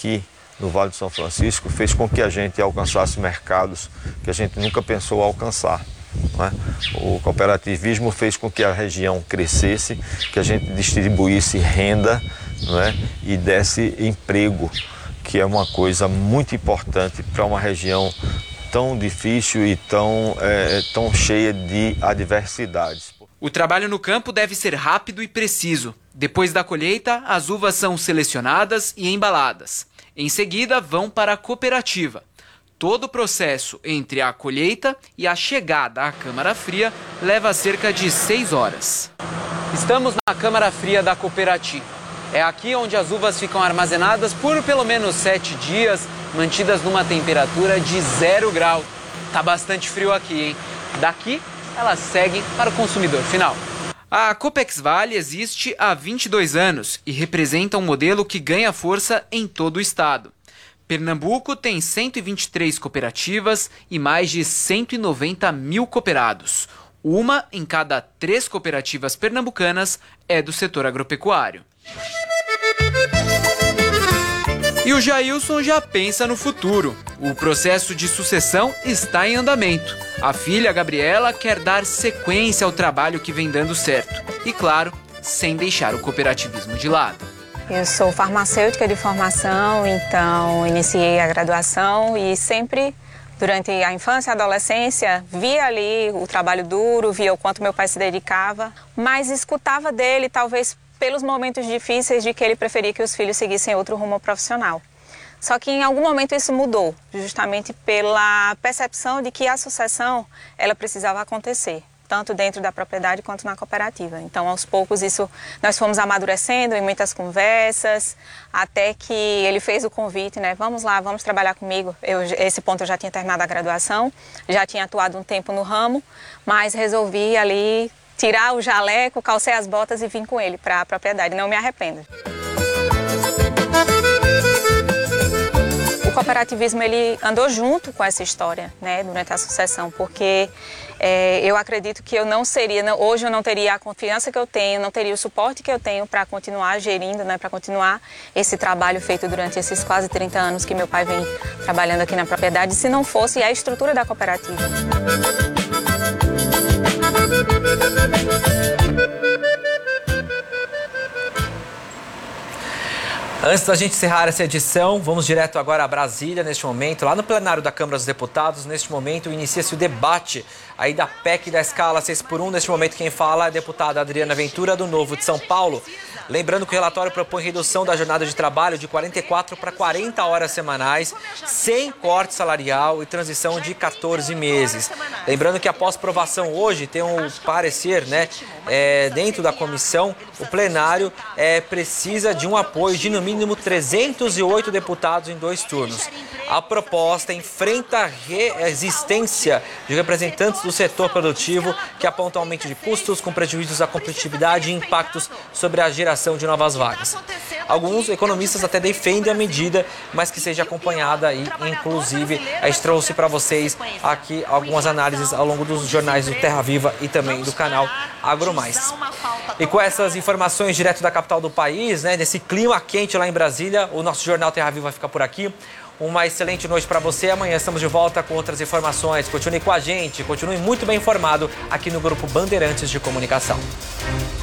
aqui no Vale do São Francisco fez com que a gente alcançasse mercados que a gente nunca pensou alcançar. Não é? O cooperativismo fez com que a região crescesse, que a gente distribuísse renda, não é? E desse emprego, que é uma coisa muito importante para uma região tão difícil e tão cheia de adversidades. O trabalho no campo deve ser rápido e preciso. Depois da colheita, as uvas são selecionadas e embaladas. Em seguida, vão para a cooperativa. Todo o processo entre a colheita e a chegada à câmara fria leva cerca de 6 horas. Estamos na câmara fria da cooperativa. É aqui onde as uvas ficam armazenadas por pelo menos 7 dias, mantidas numa temperatura de 0 grau. Tá bastante frio aqui, hein? Daqui, elas seguem para o consumidor final. A Copex Vale existe há 22 anos e representa um modelo que ganha força em todo o estado. Pernambuco tem 123 cooperativas e mais de 190 mil cooperados. Uma em cada 3 cooperativas pernambucanas é do setor agropecuário. E o Jailson já pensa no futuro. O processo de sucessão está em andamento. A filha, Gabriela, quer dar sequência ao trabalho que vem dando certo. E, claro, sem deixar o cooperativismo de lado. Eu sou farmacêutica de formação, então iniciei a graduação e sempre, durante a infância e a adolescência, via ali o trabalho duro, via o quanto meu pai se dedicava, mas escutava dele, talvez pelos momentos difíceis de que ele preferia que os filhos seguissem outro rumo profissional. Só que em algum momento isso mudou, justamente pela percepção de que a sucessão ela precisava acontecer, tanto dentro da propriedade quanto na cooperativa. Então, aos poucos, nós fomos amadurecendo em muitas conversas, até que ele fez o convite, né? Vamos lá, vamos trabalhar comigo. Esse ponto eu já tinha terminado a graduação, já tinha atuado um tempo no ramo, mas resolvi ali tirar o jaleco, calcei as botas e vim com ele para a propriedade. Não me arrependo. O cooperativismo ele andou junto com essa história, né, durante a sucessão, porque eu acredito que eu não seria, hoje eu não teria a confiança que eu tenho, não teria o suporte que eu tenho para continuar gerindo, né, para continuar esse trabalho feito durante esses quase 30 anos que meu pai vem trabalhando aqui na propriedade, se não fosse a estrutura da cooperativa. Antes da gente encerrar essa edição, vamos direto agora a Brasília, neste momento, lá no plenário da Câmara dos Deputados. Neste momento, inicia-se o debate aí da PEC da escala 6x1. Neste momento, quem fala é a deputada Adriana Ventura, do Novo de São Paulo. Lembrando que o relatório propõe redução da jornada de trabalho de 44 para 40 horas semanais, sem corte salarial e transição de 14 meses. Lembrando que após aprovação hoje, tem um parecer, né, dentro da comissão, o plenário precisa de um apoio de no mínimo 308 deputados em 2 turnos. A proposta enfrenta a resistência de representantes do setor produtivo que apontam aumento de custos com prejuízos à competitividade e impactos sobre a geração de novas vagas. Alguns economistas até defendem a medida, mas que seja acompanhada e, inclusive, a gente trouxe para vocês aqui algumas análises ao longo dos jornais do Terra Viva e também do canal AgroMais. E com essas informações direto da capital do país, né, desse clima quente lá em Brasília, o nosso jornal Terra Viva vai ficar por aqui. Uma excelente noite para você. Amanhã estamos de volta com outras informações. Continue com a gente, continue muito bem informado aqui no Grupo Bandeirantes de Comunicação.